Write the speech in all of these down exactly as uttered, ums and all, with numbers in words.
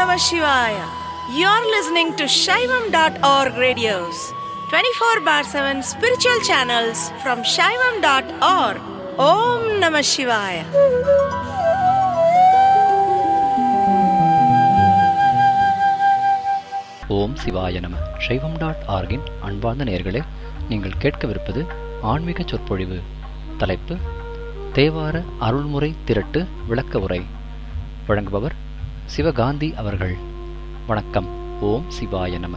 Namah Shivaya. You're listening to Shaivam dot org radios, twenty-four bar seven spiritual channels from Shaivam dot org. Om Namah Shivaya. ஓம் சிவாய நம. சைவம் dot ஆர்கின் அன்பார்ந்த நேயர்களே, நீங்கள் கேட்கவிருப்பது ஆன்மீக சொற்பொழிவு. தலைப்பு தேவார அருள்முறை திரட்டு விளக்க உரை. வழங்குபவர் சிவகாந்தி அவர்கள். வணக்கம். ஓம் சிவாய நம.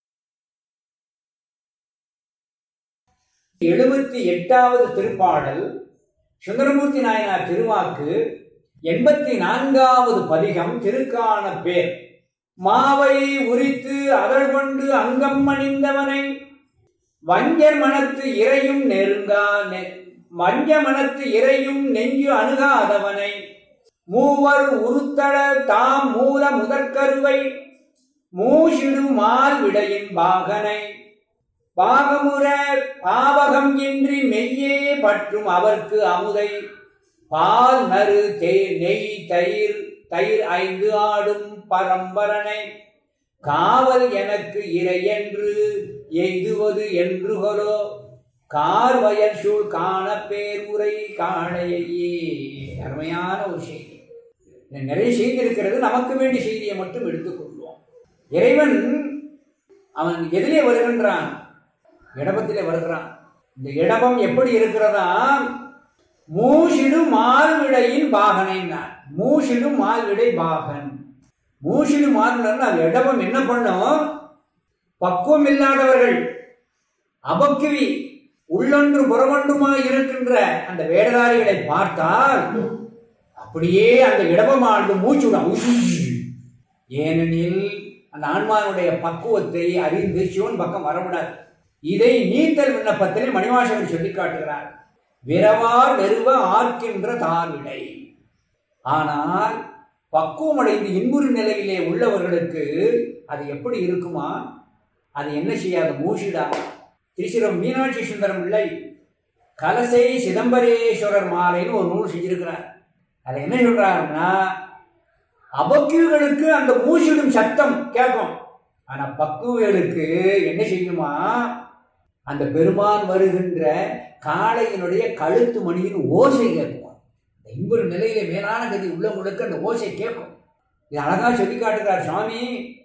எழுபத்தி எட்டாவது திருப்பாடல் சுந்தரமூர்த்தி நாயனார் திருவாக்கு. எண்பத்தி நான்காவது பதிகம் திருக்கான பேர். மாவை உரித்து அதழ் கொண்டு அங்கம் அணிந்தவனை வஞ்சர் மனத்து இறையும் நெருங்கா வஞ்ச மனத்து இறையும் நெஞ்சு அணுகாதவனை மூவர் உருத்தட தாம் மூல முதற்கருவை மூஷிடு மால் விடையின் பாகனை பாகமுற பாவகம் இன்றி மெய்யே பற்றும் அவர்க்கு அமுதை பால் நறு தே நெய் தயிர் தயிர் ஐந்து ஆடும் பரம்பரனை காவல் எனக்கு இறை என்று எய்துவது என்றுகளோ கார் வயல் சூழ் காண பேர் உரை காணையே. அருமையான ஒரு செய்தி. நிறைய செய்தி இருக்கிறது, நமக்கு வேண்டிய செய்தியை மட்டும் எடுத்துக்கொள்வோம். இறைவன் அவன் எதிலே வருகின்றான்? இடபத்திலே வருகிறான். இந்த இடபம் எப்படி இருக்கிறதா? மூஷிடு மால்விடையின் பாகனை. மூஷிடு மால்விடை பாகன். மூஷிடு மால்விடை அது இடபம் என்ன பண்ணும்? பக்குவம் இல்லாதவர்கள், அபக்கிவி, உள்ளொன்று புறமொன்றுமாய் இருக்கின்ற அந்த வேடதாரிகளை பார்த்தால் அப்படியே அந்த இடபமானது மூச்சுடன். ஏனெனில் அந்த ஆன்மானுடைய பக்குவத்தை அறிந்து சிவன் பக்கம் வரவிடாது. இதை நீத்தல் விண்ணப்பத்திலே மணிவாசகர் சொல்லி காட்டுகிறார். விரவார் வெறுவ ஆர்க்கின்ற தார்விடை. ஆனால் பக்குவமடைந்து இன்புறு நிலையிலே உள்ளவர்களுக்கு அது எப்படி இருக்குமா? அது என்ன செய்யாது? மூஷிடா. திருச்சிரம் மீனாட்சி சுந்தரம் பிள்ளை கலசை சிதம்பரேஸ்வரர் மாலைன்னு ஒரு நூல் செஞ்சிருக்கிறார். அதை என்ன சொல்றாருன்னா, அபக்குகளுக்கு அந்த மூஷிடும் சத்தம் கேட்கும், ஆனா பக்குவர்களுக்கு என்ன செய்யுமா? அந்த பெருமான் வருகின்ற காளையினுடைய கழுத்து மணியின் ஓசை கேட்கும். இன்பொரு நிலையில மேலான கதி உள்ளவங்களுக்கு அந்த ஓசை கேட்கும். இது அழகா சொல்லி காட்டுகிறார் சுவாமி.